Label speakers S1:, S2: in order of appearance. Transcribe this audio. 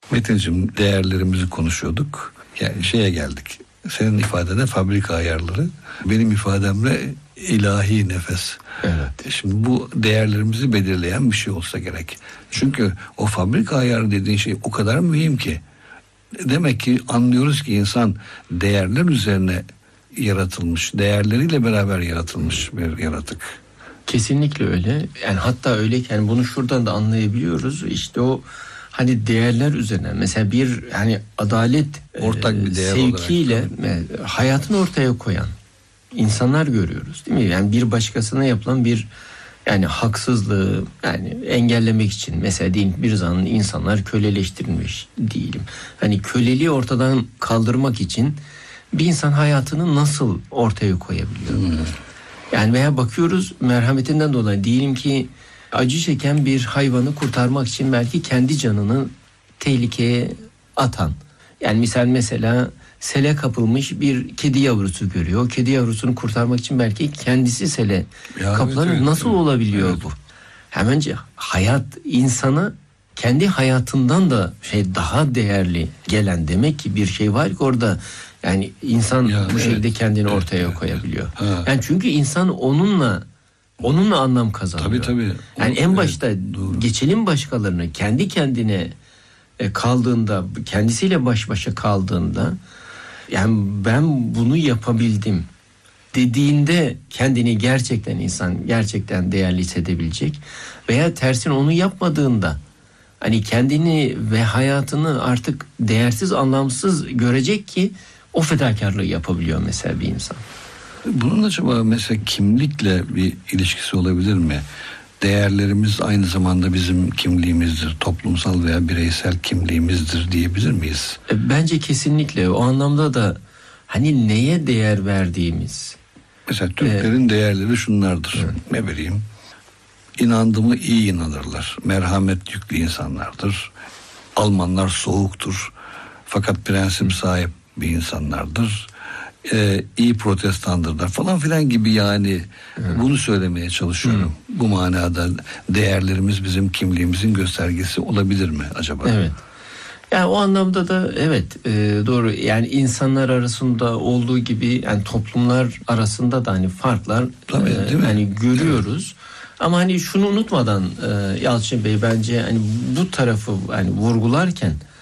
S1: Metin'cim, değerlerimizi konuşuyorduk. Yani şeye geldik. Senin ifadene fabrika ayarları, benim ifademle ilahi nefes.
S2: Evet.
S1: Şimdi bu değerlerimizi belirleyen bir şey olsa gerek. Çünkü o fabrika ayarı dediğin şey o kadar mühim ki. Demek ki anlıyoruz ki insan değerler üzerine yaratılmış, değerleriyle beraber yaratılmış bir yaratık.
S2: Kesinlikle öyle. Yani hatta öyleyken bunu şuradan da anlayabiliyoruz. İşte o hani değerler üzerine mesela bir hani adalet
S1: ortak bir değer
S2: sevkiyle
S1: olarak
S2: hayatını ortaya koyan insanlar görüyoruz, değil mi? Yani bir başkasına yapılan bir yani haksızlığı yani engellemek için mesela diyelim bir zaman insanlar köleleştirilmiş diyelim. Hani köleliği ortadan kaldırmak için bir insan hayatını nasıl ortaya koyabiliyor? Yani veya bakıyoruz merhametinden dolayı diyelim ki acı çeken bir hayvanı kurtarmak için belki kendi canını tehlikeye atan. Yani mesela sele kapılmış bir kedi yavrusu görüyor. O kedi yavrusunu kurtarmak için belki kendisi sele kapılanıyor. Evet, nasıl olabiliyor bu? Hemence hayat insana kendi hayatından da daha değerli gelen demek ki bir şey var ki orada. Yani insan bu şekilde kendini ortaya koyabiliyor. Yani çünkü insan onunla anlam kazanıyor.
S1: Tabii.
S2: Yani en başta geçelim başkalarını kendi kendine kaldığında, kendisiyle baş başa kaldığında yani ben bunu yapabildim dediğinde kendini gerçekten insan gerçekten değerli hissedebilecek veya tersine onu yapmadığında hani kendini ve hayatını artık değersiz, anlamsız görecek ki o fedakarlığı yapabiliyor mesela bir insan.
S1: Bunun acaba mesela kimlikle bir ilişkisi olabilir mi? Değerlerimiz aynı zamanda bizim kimliğimizdir, toplumsal veya bireysel kimliğimizdir diyebilir miyiz?
S2: Bence kesinlikle o anlamda da hani neye değer verdiğimiz.
S1: Mesela Türklerin değerleri şunlardır. Evet. Ne bileyim, inandığımı iyi inanırlar. Merhamet yüklü insanlardır. Almanlar soğuktur. Fakat prensip sahip bir insanlardır. İyi protestandırlar falan filan gibi yani bunu söylemeye çalışıyorum. Bu manada değerlerimiz bizim kimliğimizin göstergesi olabilir mi acaba?
S2: Evet. Yani o anlamda da evet doğru. Yani insanlar arasında olduğu gibi yani toplumlar arasında da hani farklar hani görüyoruz. Evet. Ama hani şunu unutmadan Yalçın Bey bence hani bu tarafı hani vurgularken